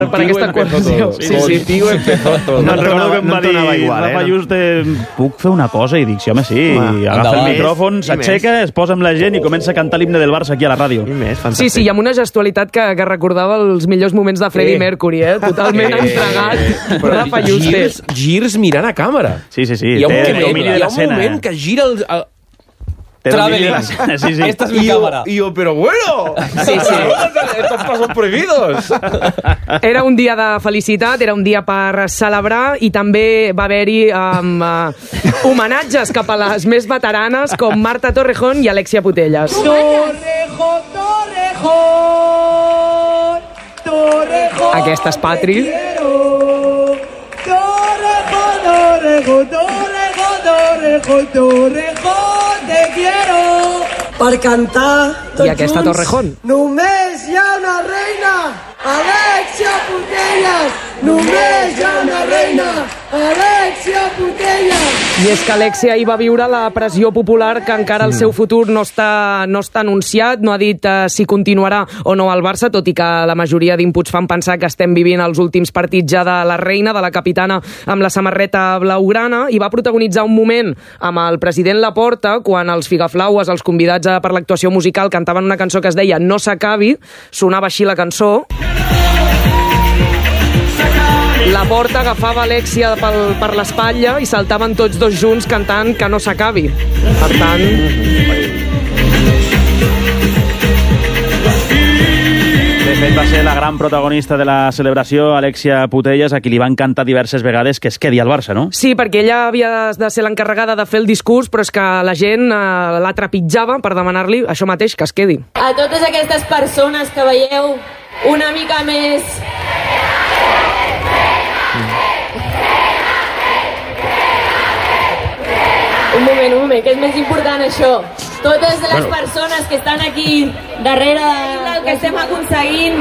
per aquesta qualificació. Contigo empezó todo. No recordo que em va dir, igual, Rafa Just, puc fer una cosa? I dic, sí, home, sí. Agafa el micròfon, s'aixeca, es posa amb la gent i comença a cantar l'himne del Barça aquí a la ràdio. Sí, i amb una gestualitat que recordava els millors moments de Freddie Mercury, totalment entregat. Rafa Just. Girs mirant a càmera. Sí. Hi ha un moment que gira el... Traveling. Sí. Esta es mi cámara. Y yo, pero bueno. Sí. Estos pasos prohibidos. Era un dia de felicitat, era un dia per celebrar i també va haver-hi homenatges cap a les més veteranes com Marta Torrejón i Alexia Putellas. Torrejón. Aquesta és Patri. Torrejón, te quiero. Per cantar tots i aquesta Torrejón. Només hi ha una reina, Alexia Putellas. Només hi ha una reina, Alexia Putellas. I és que Alexia hi va viure la pressió popular que encara el seu futur no està anunciat, no ha dit si continuarà o no al Barça, tot i que la majoria d'inputs fan pensar que estem vivint els últims partits ja de la reina, de la capitana amb la samarreta blaugrana, i va protagonitzar un moment amb el president Laporta quan els Figaflaues, els convidats per l'actuació musical, cantaven una cançó que es deia No s'acabi, sonava així la cançó. Laporta agafava Alexia per l'espatlla i saltaven tots dos junts cantant Que no s'acabi. Per tant... De fet, va ser la gran protagonista de la celebració, Alexia Putellas, a qui li van cantar diverses vegades que es quedi al Barça, no? Sí, perquè ella havia de ser l'encarregada de fer el discurs, però és que la gent la trepitjava per demanar-li això mateix, que es quedi. A totes aquestes persones que veieu una mica més... Un moment, que és més important això. Totes les persones que estan aquí darrere del que estem aconseguint.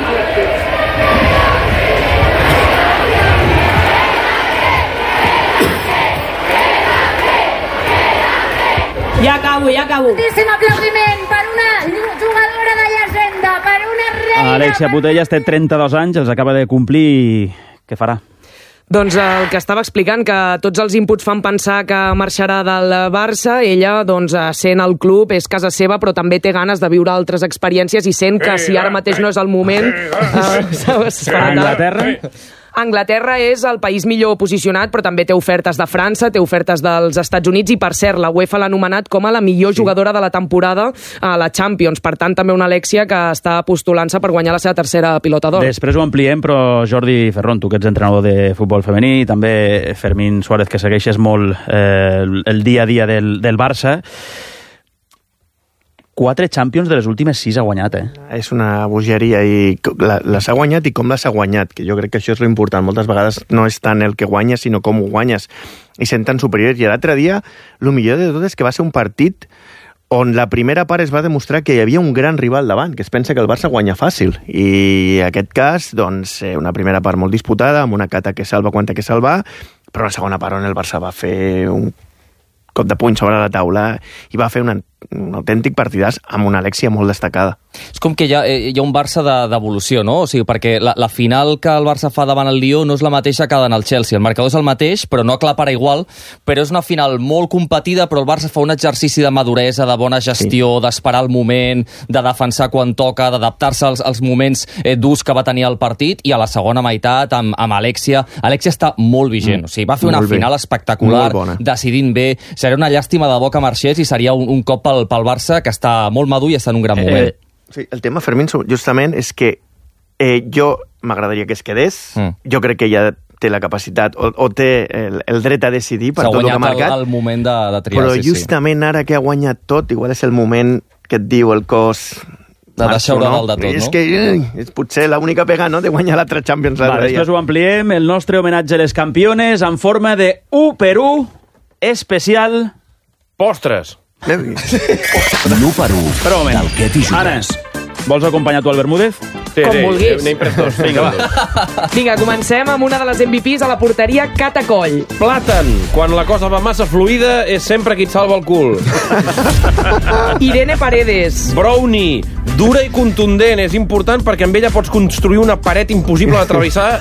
Ja acabo. Moltíssim aplaudiment per una jugadora de llegenda, per una reina... Alexia Putellas té 32 anys, els acaba de complir i què farà? Doncs el que estava explicant, que tots els inputs fan pensar que marxarà del Barça, ella, doncs, sent el club, és casa seva, però també té ganes de viure altres experiències i sent que si ara mateix no és el moment... Anglaterra? Anglaterra és el país millor posicionat, però també té ofertes de França, té ofertes dels Estats Units i, per cert, la UEFA l'ha anomenat com a la millor jugadora de la temporada a la Champions. Per tant, també una Alexia que està postulant-se per guanyar la seva tercera pilota d'or. Després ho ampliem, però Jordi Ferrón, tu que ets entrenador de futbol femení, i també Fermín Suárez, que segueixes molt el dia a dia del Barça. 4 Champions de les últimes 6 ha guanyat, És una bogeria, i les ha guanyat i com les ha guanyat, que jo crec que això és l'important. Moltes vegades no és tant el que guanyes, sinó com ho guanyes, i sent tan superior. I l'altre dia, el millor de tot és que va ser un partit on la primera part es va demostrar que hi havia un gran rival davant, que es pensa que el Barça guanya fàcil. I en aquest cas, doncs, una primera part molt disputada, amb una Cata que salva quan té que salvar, però una segona part on el Barça va fer un cop de puny sobre la taula i va fer un autèntic partidàs amb una Alexia molt destacada. És com que hi ha un Barça d'evolució, no? O sigui, perquè la final que el Barça fa davant el Lió no és la mateixa que en el Chelsea. El marcador és el mateix, però no aclapara igual, però és una final molt competida, però el Barça fa un exercici de maduresa, de bona gestió, d'esperar el moment, de defensar quan toca, d'adaptar-se als moments durs que va tenir el partit, i a la segona meitat, amb Alexia. Alexia està molt vigent, o sigui, va fer una final espectacular, decidint bé. Seria una llàstima de bo que marxés i seria un cop pel Barça, que està molt madur i està en un gran moment. Sí, el tema, Fermín, justament és que jo m'agradaria que es quedés. Jo crec que ella té la capacitat o té el dret a decidir per tot el que ha marcat. S'ha guanyat el moment de triar, però justament ara que ha guanyat tot, igual és el moment que et diu el cos... De deixar-ho dalt de tot, no? És que és potser l'única pega, no?, de guanyar l'altre Champions. Després ho ampliem, el nostre homenatge a les campiones en forma de 1 per 1 especial... Postres! L'1 per 1 però un moment, del Què t'hi jugues. Ara, vols acompanyar tu al Bermúdez? Com vulguis. N'he pres dos. Vinga, va. Vinga, comencem amb una de les MVPs a la porteria, Cata Coll. Plàtan. Quan la cosa va massa fluida és sempre qui et salva el cul. Irene Paredes. Brownie. Dura i contundent. És important perquè amb ella pots construir una paret impossible de travessar